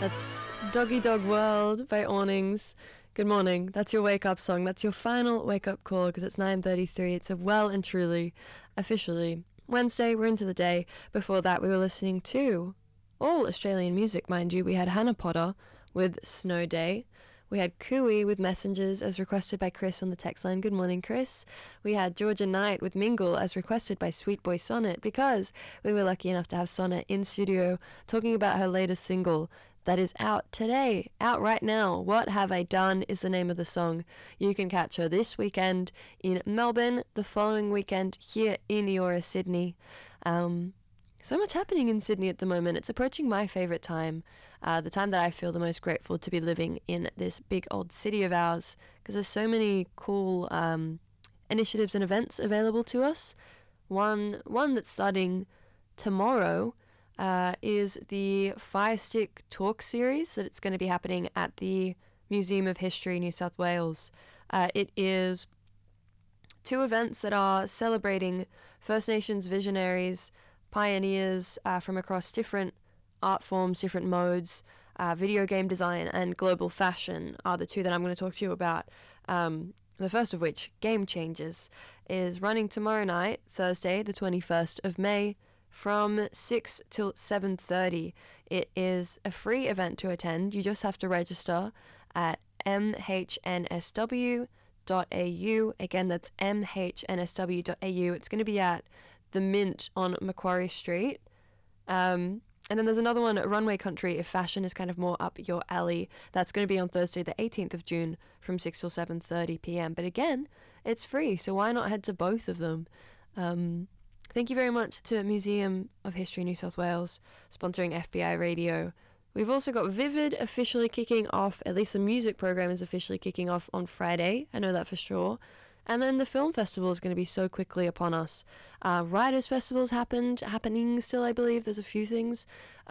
That's Doggy Dog World by Awnings. Good morning. That's your wake up song. That's your final wake up call because it's 9:33. It's a well and truly, officially Wednesday. We're into the day. Before that, we were listening to all Australian music, mind you. We had Hannah Potter with Snow Day. We had Cooey with Messengers as requested by Chris on the text line. Good morning, Chris. We had Georgia Knight with Mingle as requested by Sweet Boy Sonnet because we were lucky enough to have Sonnet in studio talking about her latest single that is out today, out right now. What Have I Done is the name of the song. You can catch her this weekend in Melbourne, the following weekend here in Eora, Sydney. So much happening in Sydney at the moment. It's approaching my favourite time, the time that I feel the most grateful to be living in this big old city of ours, because there's so many cool initiatives and events available to us. One that's starting tomorrow is the Fire Stick Talk series that it's going to be happening at the Museum of History, New South Wales. It is two events that are celebrating First Nations visionaries, pioneers from across different art forms, different modes. Video game design and global fashion are the two that I'm going to talk to you about. The first of which, Game Changers, is running tomorrow night, Thursday, the 21st of May, from 6 till 7:30. It is a free event to attend. You just have to register at mhnsw.au. Again, that's mhnsw.au. It's going to be at the Mint on Macquarie Street. And then there's another one, Runway Country, if fashion is kind of more up your alley. That's going to be on Thursday, the 18th of June, from 6 till 7:30 p.m. But again, it's free, so why not head to both of them? Thank you very much to Museum of History New South Wales sponsoring FBI Radio. We've also got Vivid officially kicking off, at least the music program is officially kicking off on Friday. I know that for sure. And then the film festival is going to be so quickly upon us. Writers' festivals happening still, I believe. There's a few things.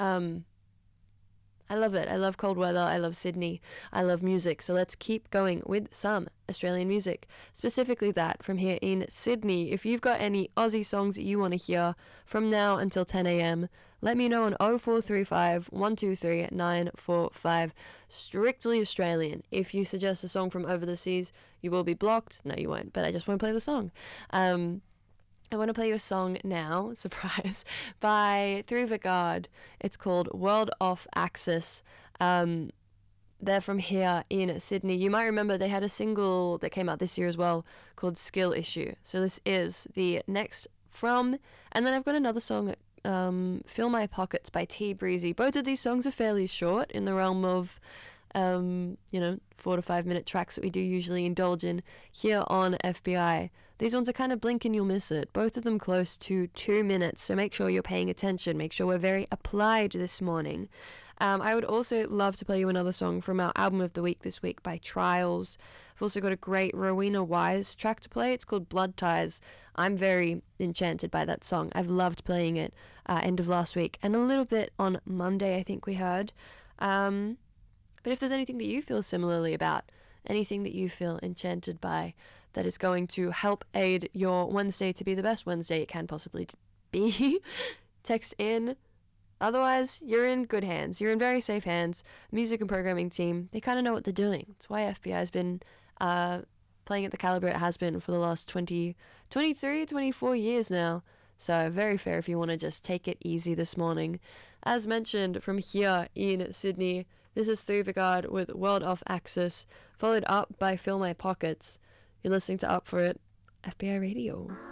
I love it. I love cold weather. I love Sydney. I love music. So let's keep going with some Australian music. Specifically that from here in Sydney. If you've got any Aussie songs that you want to hear from now until 10 a.m, let me know on 0435 123 945. Strictly Australian. If you suggest a song from over the seas, you will be blocked. No, you won't, but I just won't play the song. I want to play you a song now, surprise, by Three Vigard. It's called World Off Axis. They're from here in Sydney. You might remember they had a single that came out this year as well called Skill Issue. So this is the next from, and then I've got another song, Fill My Pockets by T Breezy. Both of these songs are fairly short in the realm of 4 to 5 minute tracks that we do usually indulge in here on FBI. These ones are kind of blink and you'll miss it. Both of them close to 2 minutes, so make sure you're paying attention. Make sure we're very applied this morning. I would also love to play you another song from our album of the week this week by Trials. I've also got a great Rowena Wise track to play. It's called Blood Ties. I'm very enchanted by that song. I've loved playing it end of last week and a little bit on Monday, I think we heard. But if there's anything that you feel similarly about, anything that you feel enchanted by that is going to help aid your Wednesday to be the best Wednesday it can possibly be, text in. Otherwise, you're in good hands. You're in very safe hands. Music and programming team, they kind of know what they're doing. That's why FBI has been playing at the caliber it has been for the last 23, 24 years now. So very fair if you want to just take it easy this morning. As mentioned, from here in Sydney, this is Three Vigard with World Off Axis, followed up by Fill My Pockets. You're listening to Up For It, FBI Radio.